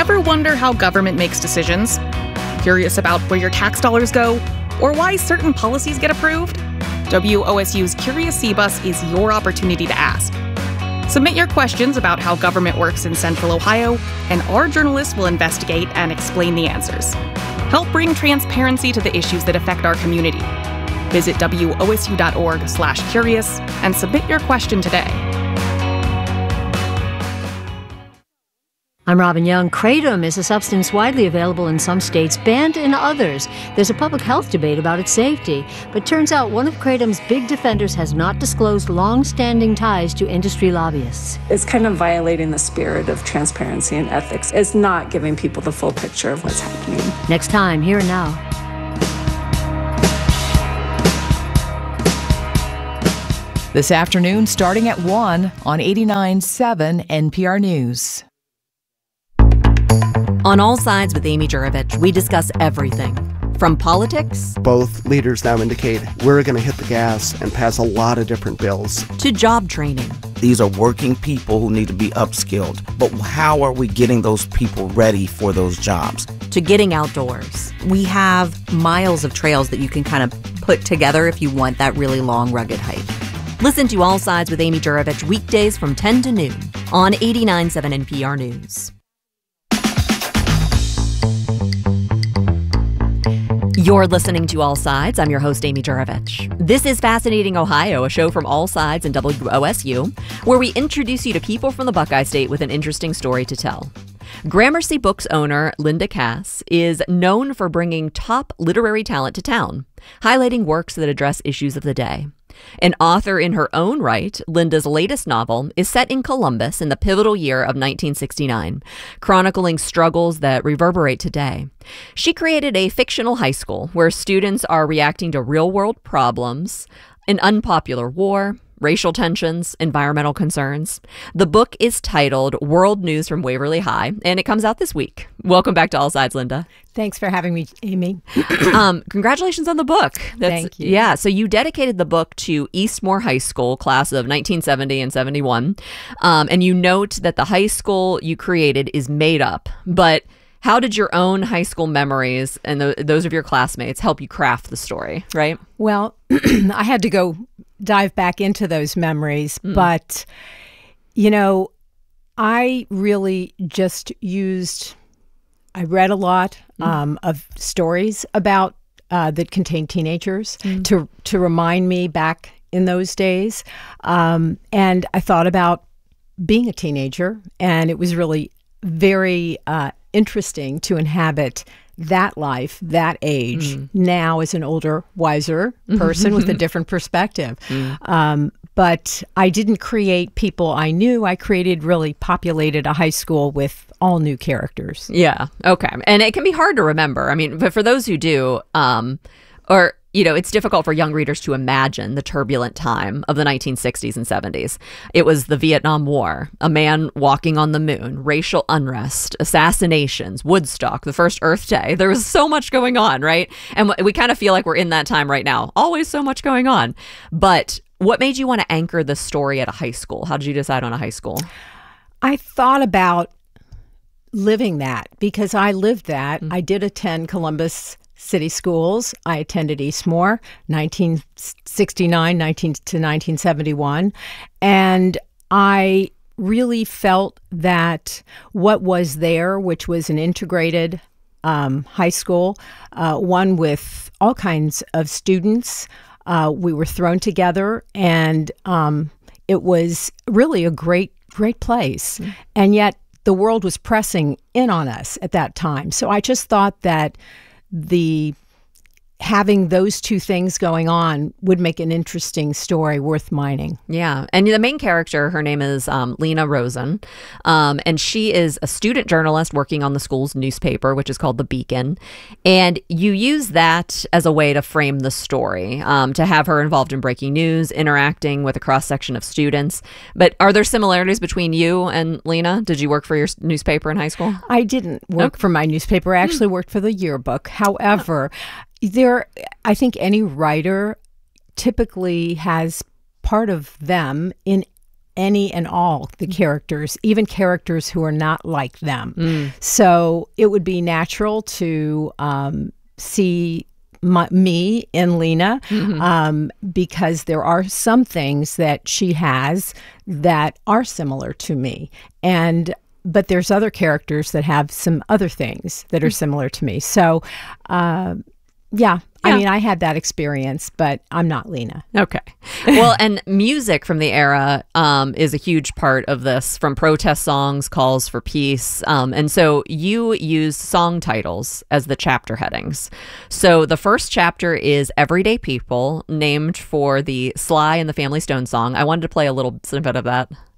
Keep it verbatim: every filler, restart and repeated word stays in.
Ever wonder how government makes decisions? Curious about where your tax dollars go? Or why certain policies get approved? W O S U's Curious C-Bus is your opportunity to ask. Submit your questions about how government works in Central Ohio, and our journalists will investigate and explain the answers. Help bring transparency to the issues that affect our community. Visit W O S U dot org slash curious and submit your question today. I'm Robin Young. Kratom is a substance widely available in some states, banned in others. There's a public health debate about its safety, but turns out one of Kratom's big defenders has not disclosed long-standing ties to industry lobbyists. It's kind of violating the spirit of transparency and ethics. It's not giving people the full picture of what's happening. Next time, Here and Now. This afternoon, starting at one on eighty-nine point seven N P R News. On All Sides with Amy Juravich, we discuss everything from politics. Both leaders now indicate we're going to hit the gas and pass a lot of different bills. To job training. These are working people who need to be upskilled. But how are we getting those people ready for those jobs? To getting outdoors. We have miles of trails that you can kind of put together if you want that really long, rugged hike. Listen to All Sides with Amy Juravich weekdays from ten to noon on eighty-nine point seven N P R News. You're listening to All Sides. I'm your host, Amy Juravich. This is Fascinating Ohio, a show from All Sides and W O S U, where we introduce you to people from the Buckeye State with an interesting story to tell. Gramercy Books owner Linda Cass is known for bringing top literary talent to town, highlighting works that address issues of the day. An author in her own right, Linda's latest novel is set in Columbus in the pivotal year of nineteen sixty-nine, chronicling struggles that reverberate today. She created a fictional high school where students are reacting to real-world problems, an unpopular war, racial tensions, environmental concerns. The book is titled World News from Waverly High, and it comes out this week. Welcome back to All Sides, Linda. Thanks for having me, Amy. um, congratulations on the book. That's, Thank you. Yeah, so you dedicated the book to Eastmore High School, class of nineteen seventy and seventy-one, um, and you note that the high school you created is made up, but how did your own high school memories and the, those of your classmates help you craft the story, right? Well, I had to go dive back into those memories, mm. but, you know, I really just used, I read a lot mm. um, of stories about, uh, that contained teenagers mm. to, to remind me back in those days. Um, and I thought about being a teenager, and it was really very uh, interesting to inhabit that life, that age, mm. now as an older, wiser person with a different perspective. Mm. Um, but I didn't create people I knew. I created, really populated a high school with all new characters. Yeah. Okay. And it can be hard to remember. I mean, but for those who do, um, or you know, it's difficult for young readers to imagine the turbulent time of the nineteen sixties and seventies. It was the Vietnam War, a man walking on the moon, racial unrest, assassinations, Woodstock, the first Earth Day. There was so much going on, right? And we kind of feel like we're in that time right now. Always so much going on. But what made you want to anchor the story at a high school? How did you decide on a high school? I thought about living that because I lived that. Mm-hmm. I did attend Columbus City Schools. I attended Eastmore, nineteen sixty-nine nineteen to nineteen seventy-one. And I really felt that what was there, which was an integrated um, high school, uh, one with all kinds of students, uh, we were thrown together, and um, it was really a great, great place. Mm-hmm. And yet the world was pressing in on us at that time. So I just thought that the having those two things going on would make an interesting story worth mining. Yeah. And the main character, her name is um, Lena Rosen, um, and she is a student journalist working on the school's newspaper, which is called The Beacon. And you use that as a way to frame the story, um, to have her involved in breaking news, interacting with a cross-section of students. But are there similarities between you and Lena? Did you work for your newspaper in high school? I didn't work okay. for my newspaper. I actually worked for the yearbook. However, There, I think any writer typically has part of them in any and all the characters, even characters who are not like them. Mm. So it would be natural to um, see my, me in Lena, mm-hmm. um, because there are some things that she has that are similar to me. And but there's other characters that have some other things that are similar to me. So, uh, yeah. I Yeah. mean, I had that experience, but I'm not Lena. Okay. Well, and music from the era um, is a huge part of this, from protest songs, calls for peace. Um, and so you use song titles as the chapter headings. So the first chapter is Everyday People, named for the Sly and the Family Stone song. I wanted to play a little snippet of that.